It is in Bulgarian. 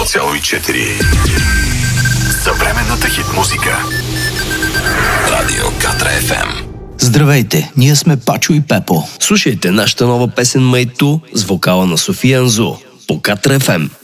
102,4. Съвременната хит музика. Радио Катра FM. Здравейте, ние сме Пачо и Пепо. Слушайте нашата нова песен Майту с вокала на София Анзу по Катра FM.